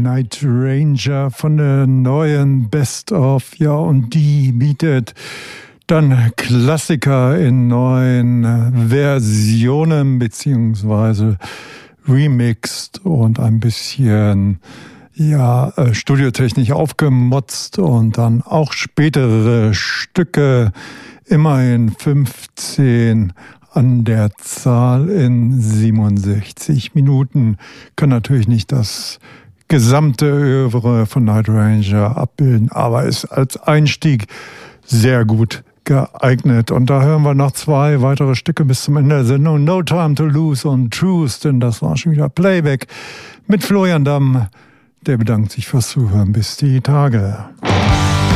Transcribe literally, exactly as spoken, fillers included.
Night Ranger von der neuen Best of, ja, und die bietet dann Klassiker in neuen Versionen beziehungsweise remixed und ein bisschen, ja, studiotechnisch aufgemotzt und dann auch spätere Stücke, immerhin fünfzehn an der Zahl in siebenundsechzig Minuten. Kann natürlich nicht das gesamte Övre von Night Ranger abbilden, aber ist als Einstieg sehr gut geeignet. Und da hören wir noch zwei weitere Stücke bis zum Ende der Sendung. No Time to Lose und Truth, denn das war schon wieder Playback mit Florian Damm. Der bedankt sich fürs Zuhören. Bis die Tage.